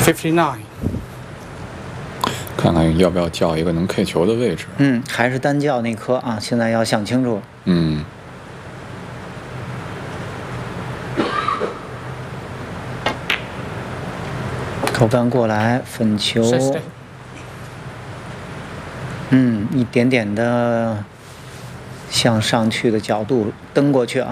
59。 看看要不要叫一个能 K 球的位置。 还是单叫那颗啊，现在要想清楚。扣杆过来，粉球。一点点的向上去的角度蹬过去啊。